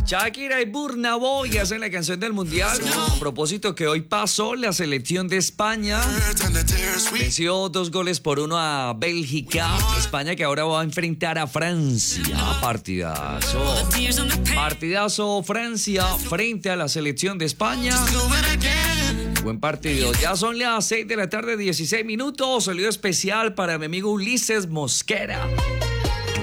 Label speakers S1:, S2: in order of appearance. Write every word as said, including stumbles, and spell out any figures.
S1: Shakira y Burna Boy hacen la canción del mundial. A propósito que hoy pasó la selección de España. Venció dos goles por uno a Bélgica. España que ahora va a enfrentar a Francia. Partidazo. Partidazo Francia frente a la selección de España. Buen partido. Ya son las seis de la tarde, dieciséis minutos. Saludo especial para mi amigo Ulises Mosquera.